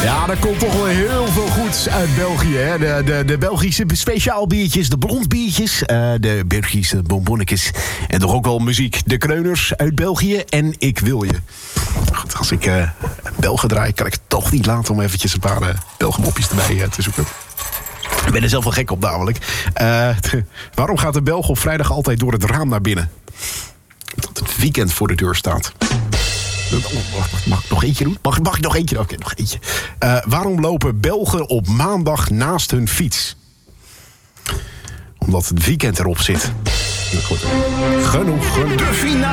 Ja, er komt toch wel heel veel goeds uit België. Hè? De Belgische speciaalbiertjes, de blondbiertjes, de Belgische bonbonnetjes. En toch ook wel muziek. De Kreuners uit België en Ik Wil Je. Goed, als ik Belgen draai, kan ik het toch niet laten om eventjes een paar Belgenmopjes erbij te zoeken. Ik ben er zelf wel gek op namelijk. Waarom gaat de Belg op vrijdag altijd door het raam naar binnen? Dat het weekend voor de deur staat. Mag ik nog eentje doen? Mag ik nog eentje? Oké, nog eentje. Waarom lopen Belgen op maandag naast hun fiets? Omdat het weekend erop zit. Genoeg.